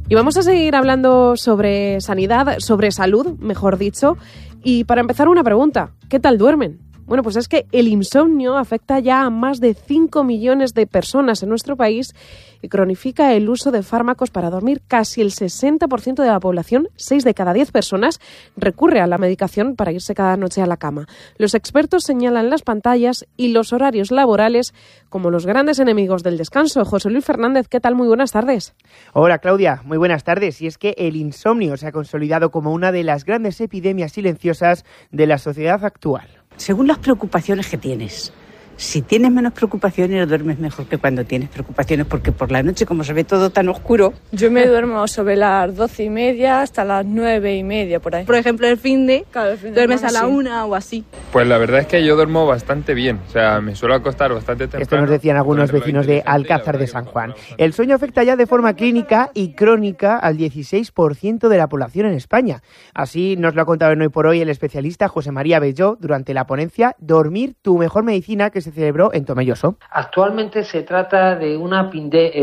Y vamos a seguir hablando sobre sanidad, sobre salud, mejor dicho. Y para empezar, una pregunta. ¿Qué tal duermen? Bueno, pues es que el insomnio afecta ya a más de 5 millones de personas en nuestro país y cronifica el uso de fármacos para dormir. Casi el 60% de la población, 6 de cada 10 personas, recurre a la medicación para irse cada noche a la cama. Los expertos señalan las pantallas y los horarios laborales como los grandes enemigos del descanso. José Luis Fernández, ¿qué tal? Muy buenas tardes. Hola Claudia, muy buenas tardes. Y es que el insomnio se ha consolidado como una de las grandes epidemias silenciosas de la sociedad actual. Según las preocupaciones que tienes. Si tienes menos preocupaciones, duermes mejor que cuando tienes preocupaciones, porque por la noche, como se ve todo tan oscuro... Yo me duermo sobre las 12:30 hasta las 9:30, por ahí. Por ejemplo, el fin de duermes a la 1 o así. Pues la verdad es que yo duermo bastante bien, o sea, me suelo acostar bastante temprano. Esto nos decían algunos vecinos de Alcázar de San Juan. El sueño afecta ya de forma clínica y crónica al 16% de la población en España. Así nos lo ha contado en Hoy por Hoy el especialista José María Belló durante la ponencia Dormir, tu mejor medicina, que se celebró en Tomelloso. Actualmente se trata de una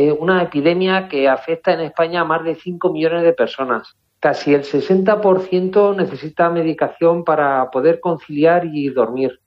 epidemia que afecta en España a más de 5 millones de personas. Casi el 60% necesita medicación para poder conciliar y dormir.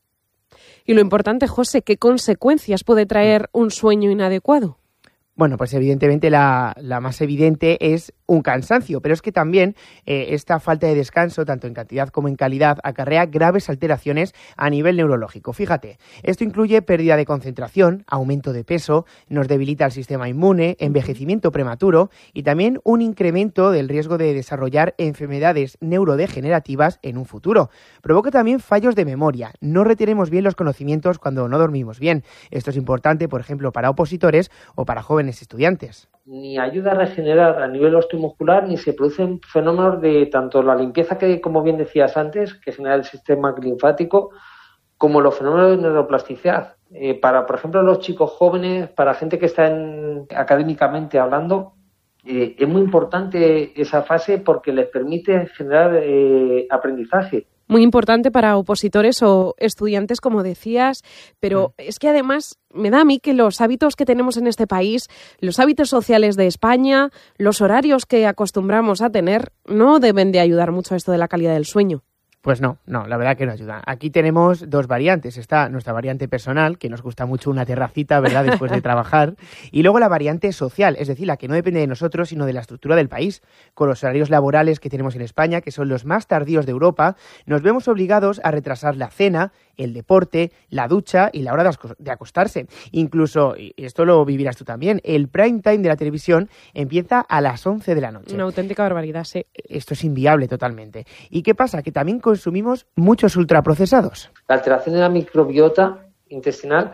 Y lo importante, José, ¿qué consecuencias puede traer un sueño inadecuado? Bueno, pues evidentemente la más evidente es un cansancio, pero es que también esta falta de descanso, tanto en cantidad como en calidad, acarrea graves alteraciones a nivel neurológico. Fíjate, esto incluye pérdida de concentración, aumento de peso, nos debilita el sistema inmune, envejecimiento prematuro y también un incremento del riesgo de desarrollar enfermedades neurodegenerativas en un futuro. Provoca también fallos de memoria, no retenemos bien los conocimientos cuando no dormimos bien. Esto es importante, por ejemplo, para opositores o para jóvenes estudiantes. Ni ayuda a regenerar a nivel osteomuscular, ni se producen fenómenos de tanto la limpieza que, como bien decías antes, que genera el sistema linfático, como los fenómenos de neuroplasticidad. Para, por ejemplo, los chicos jóvenes, para gente que está académicamente hablando, es muy importante esa fase porque les permite generar aprendizaje. Muy importante para opositores o estudiantes, como decías, pero es que además me da a mí que los hábitos que tenemos en este país, los hábitos sociales de España, los horarios que acostumbramos a tener, no deben de ayudar mucho a esto de la calidad del sueño. Pues no, la verdad que no ayuda. Aquí tenemos dos variantes. Está nuestra variante personal, que nos gusta mucho una terracita, ¿verdad?, después de trabajar. Y luego la variante social, es decir, la que no depende de nosotros, sino de la estructura del país. Con los horarios laborales que tenemos en España, que son los más tardíos de Europa, nos vemos obligados a retrasar la cena, el deporte, la ducha y la hora de acostarse. Incluso, y esto lo vivirás tú también, el prime time de la televisión empieza a las 11 de la noche. Una auténtica barbaridad, sí. Esto es inviable totalmente. ¿Y qué pasa? Que también consumimos muchos ultraprocesados. La alteración de la microbiota intestinal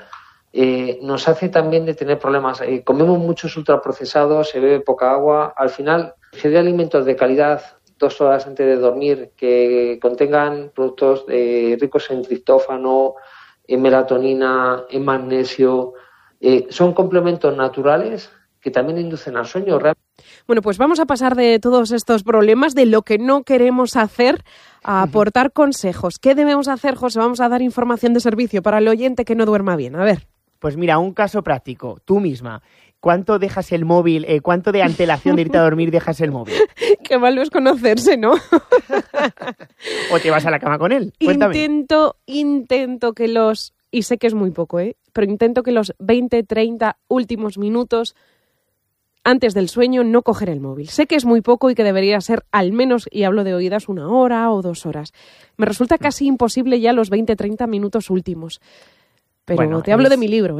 nos hace también de tener problemas. Comemos muchos ultraprocesados, se bebe poca agua. Al final, ingerir alimentos de calidad 2 horas antes de dormir que contengan productos ricos en triptófano, en melatonina, en magnesio, son complementos naturales que también inducen al sueño. Bueno, pues vamos a pasar de todos estos problemas, de lo que no queremos hacer, a aportar consejos. ¿Qué debemos hacer, José? Vamos a dar información de servicio para el oyente que no duerma bien. A ver. Pues mira, un caso práctico. Tú misma, ¿cuánto dejas el móvil? ¿Cuánto de antelación de irte a dormir dejas el móvil? Qué malo es conocerse, ¿no? ¿O te vas a la cama con él? Cuéntame. Intento que y sé que es muy poco, pero intento que los 20, 30 últimos minutos antes del sueño no coger el móvil. Sé que es muy poco y que debería ser al menos, y hablo de oídas, 1 hora o 2 horas. Me resulta casi imposible ya los 20, 30 minutos últimos. Pero bueno, te hablo de mi libro,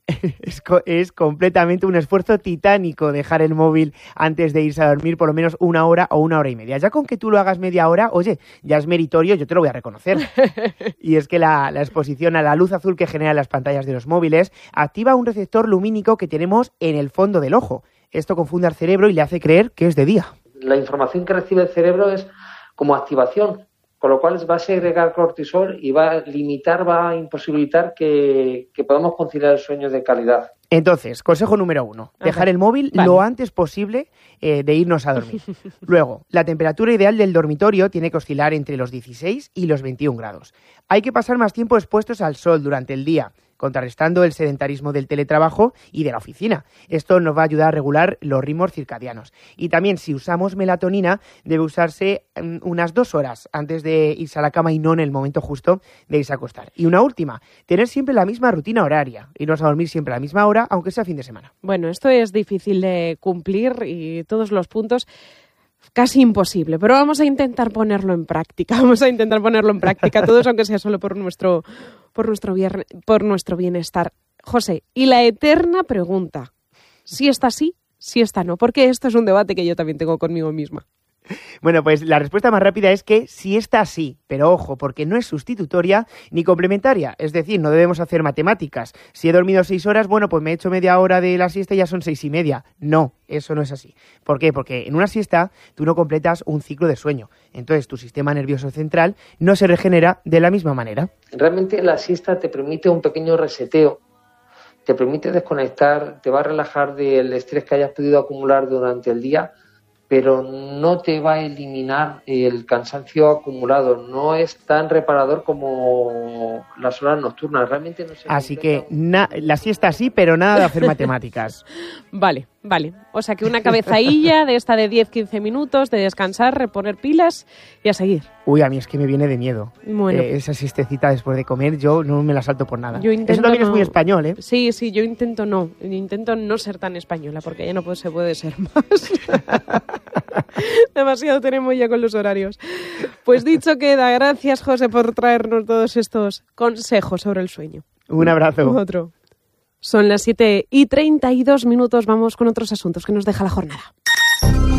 Es completamente un esfuerzo titánico dejar el móvil antes de irse a dormir por lo menos 1 hora o 1 hora y media. Ya con que tú lo hagas media hora, oye, ya es meritorio, yo te lo voy a reconocer. Y es que la exposición a la luz azul que generan las pantallas de los móviles activa un receptor lumínico que tenemos en el fondo del ojo. Esto confunde al cerebro y le hace creer que es de día. La información que recibe el cerebro es como activación, con lo cual va a segregar cortisol y va a imposibilitar que podamos conciliar el sueño de calidad. Entonces, consejo número 1, dejar el móvil lo antes posible de irnos a dormir. Luego, la temperatura ideal del dormitorio tiene que oscilar entre los 16 y los 21 grados. Hay que pasar más tiempo expuestos al sol durante el día, contrarrestando el sedentarismo del teletrabajo y de la oficina. Esto nos va a ayudar a regular los ritmos circadianos. Y también, si usamos melatonina, debe usarse unas 2 horas antes de irse a la cama y no en el momento justo de irse a acostar. Y una última, tener siempre la misma rutina horaria, irnos a dormir siempre a la misma hora, aunque sea fin de semana. Bueno, esto es difícil de cumplir y todos los puntos casi imposible, pero vamos a intentar ponerlo en práctica. Todos, aunque sea solo por nuestro bienestar. José, y la eterna pregunta, si esta sí, si esta no, porque esto es un debate que yo también tengo conmigo misma. Bueno, pues la respuesta más rápida es que sí está sí, pero ojo, porque no es sustitutoria ni complementaria. Es decir, no debemos hacer matemáticas. Si he dormido 6 horas, bueno, pues me he hecho media hora de la siesta y ya son 6:30. No, eso no es así. ¿Por qué? Porque en una siesta tú no completas un ciclo de sueño. Entonces tu sistema nervioso central no se regenera de la misma manera. Realmente la siesta te permite un pequeño reseteo, te permite desconectar, te va a relajar del estrés que hayas podido acumular durante el día, pero no te va a eliminar el cansancio acumulado. No es tan reparador como las horas nocturnas. Realmente no se Así que la siesta sí, pero nada de hacer matemáticas. Vale. O sea que una cabezadilla de esta de 10-15 minutos, de descansar, reponer pilas y a seguir. Uy, a mí es que me viene de miedo. Bueno. Esa siestecita después de comer, yo no me la salto por nada. Eso también es muy español, ¿eh? Sí, yo intento no ser tan española, porque ya no se puede ser más. Demasiado tenemos ya con los horarios. Pues dicho queda, gracias José por traernos todos estos consejos sobre el sueño. Un abrazo. Otro. Son las 7:32, vamos con otros asuntos que nos deja la jornada.